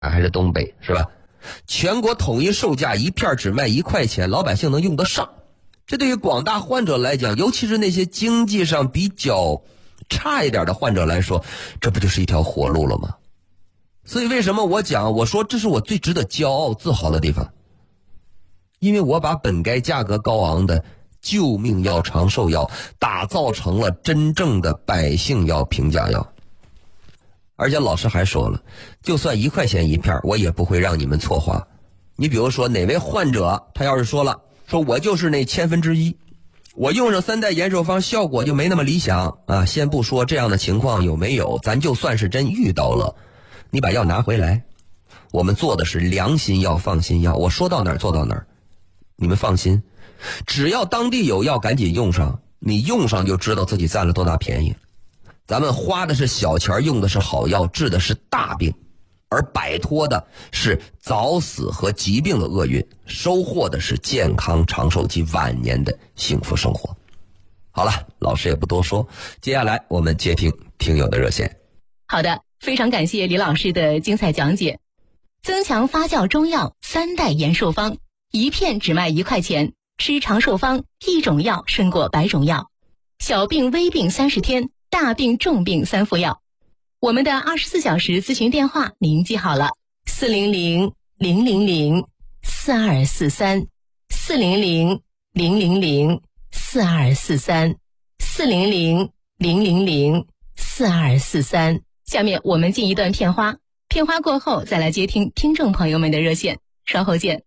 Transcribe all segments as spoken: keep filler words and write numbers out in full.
还是东北，是吧？全国统一售价一片只卖一块钱，老百姓能用得上。这对于广大患者来讲，尤其是那些经济上比较差一点的患者来说，这不就是一条活路了吗？所以为什么我讲，我说这是我最值得骄傲自豪的地方，因为我把本该价格高昂的救命药、长寿药打造成了真正的百姓药、平价药。而且老师还说了，就算一块钱一片，我也不会让你们错花。你比如说哪位患者他要是说了，说我就是那千分之一，我用上三代延寿方效果就没那么理想啊，先不说这样的情况有没有，咱就算是真遇到了，你把药拿回来，我们做的是良心药、放心药，我说到哪儿做到哪儿，你们放心，只要当地有药赶紧用上，你用上就知道自己占了多大便宜。咱们花的是小钱，用的是好药，治的是大病，而摆脱的是早死和疾病的厄运，收获的是健康长寿及晚年的幸福生活。好了，老师也不多说，接下来我们接听听友的热线。 好的，非常感谢李老师的精彩讲解。增强发酵中药三代延寿方，一片只卖一块钱，吃长寿方，一种药胜过百种药。小病微病三十天，大病重病三副药。我们的二十四小时咨询电话您记好了，四零零零零零四二四三，四零零零零零四二四三，四零零零零零四二四三。下面我们进一段片花，片花过后再来接听听众朋友们的热线，稍后见。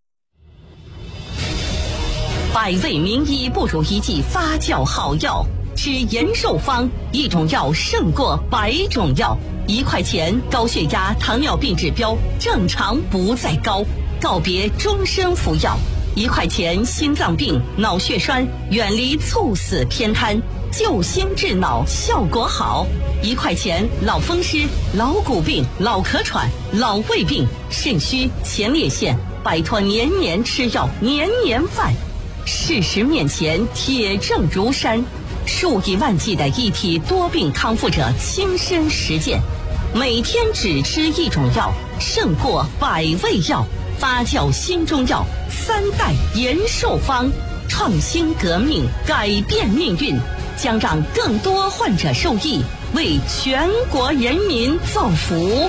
百味名医不如一剂发酵好药，吃延寿方，一种药胜过百种药。一块钱，高血压、糖尿病指标正常不再高，告别终身服药。一块钱，心脏病、脑血栓远离猝死偏瘫，救心治脑效果好。一块钱，老风湿、老骨病、老咳喘、老胃病、肾虚、前列腺，摆脱年年吃药、年年犯。事实面前，铁证如山。数以万计的一体多病康复者亲身实践，每天只吃一种药，胜过百味药。发酵新中药三代延寿方，创新革命，改变命运，将让更多患者受益，为全国人民造福。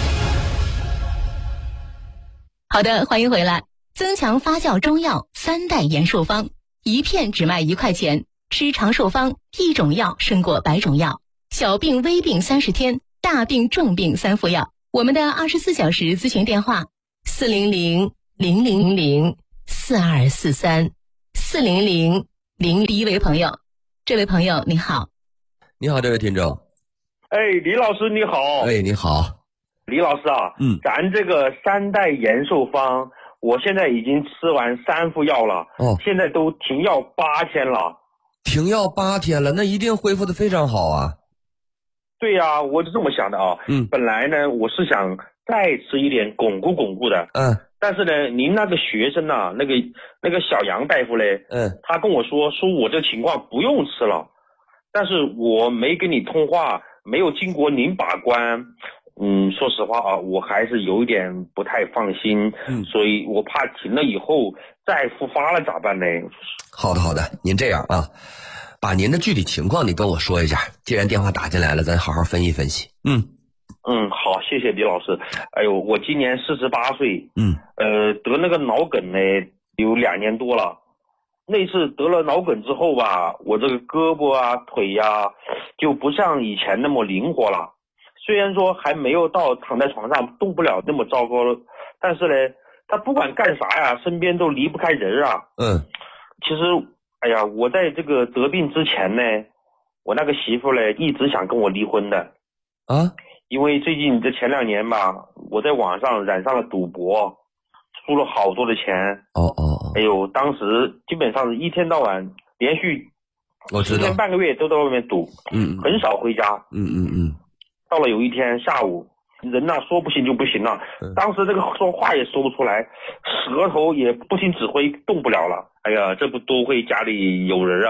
好的，欢迎回来。增强发酵中药三代延寿方，一片只卖一块钱，吃长寿方，一种药胜过百种药。小病微病三十天，大病重病三副药。我们的二十四小时咨询电话四零零零零零四二四三，四零零零。第一位朋友，这位朋友你好。 你好，这位听众。 哎，李老师你好。 哎，你好。 李老师啊， 嗯， 咱这个三代延寿方，我现在已经吃完三副药了， 哦， 现在都停药八天了。 停药八天了，那一定恢复的非常好啊。 对呀、啊，我是这么想的啊。 嗯， 本来呢，我是想再吃一点巩固巩固的。 嗯。 但是呢，您那个学生呐、啊，那个那个小杨大夫嘞， 嗯， 他跟我说，说我这情况不用吃了，但是我没跟你通话，没有经过您把关。嗯，说实话啊，我还是有一点不太放心，嗯，所以我怕停了以后再复发了咋办呢？ 好的好的，您这样啊，把您的具体情况你跟我说一下，既然电话打进来了，咱好好分析分析。嗯嗯，好，谢谢李老师。哎呦，我今年四十八岁， 嗯， 呃，得那个脑梗呢有两年多了。那次得了脑梗之后吧，我这个胳膊啊腿呀、啊、就不像以前那么灵活了。虽然说还没有到躺在床上动不了那么糟糕了，但是呢，他不管干啥呀，身边都离不开人啊。 嗯， 其实，哎呀，我在这个得病之前呢，我那个媳妇呢一直想跟我离婚的。 啊？ 因为最近这前两年吧，我在网上染上了赌博，输了好多的钱。 哦哦哦。 哎呦，当时基本上是一天到晚连续我知道， 十天半个月都在外面赌， 嗯， 很少回家。 嗯嗯嗯。 到了有一天下午，人呐说不行就不行了， 嗯、 当时这个说话也说不出来，舌头也不听指挥动不了了。哎呀，这不多亏家里有人啊。